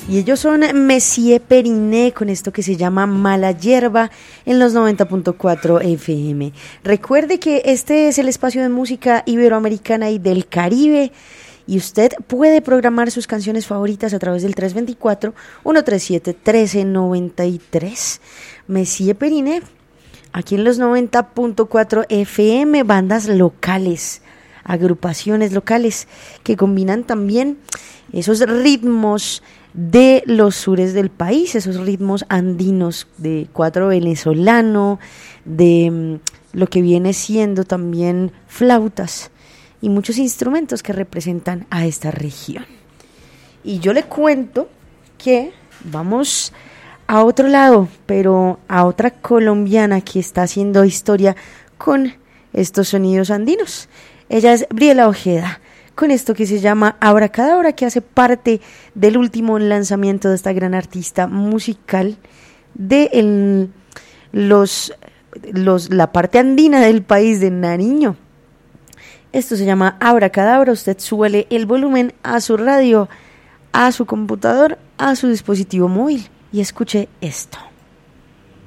Y ellos son Messier Periné con esto que se llama Mala Hierba en los 90.4 FM. Recuerde que este es el espacio de música iberoamericana y del Caribe y usted puede programar sus canciones favoritas a través del 324-137-1393. Messier Periné, aquí en los 90.4 FM, bandas locales, agrupaciones locales que combinan también esos ritmos de los sures del país, esos ritmos andinos de cuatro venezolano, de lo que viene siendo también flautas y muchos instrumentos que representan a esta región. Y yo le cuento que vamos a otro lado, pero a otra colombiana que está haciendo historia con estos sonidos andinos. Ella es Briela Ojeda, con esto que se llama Abracadabra, que hace parte del último lanzamiento de esta gran artista musical de la parte andina del país de Nariño. Esto se llama Abracadabra. Usted súbele el volumen a su radio, a su computador, a su dispositivo móvil y escuche esto.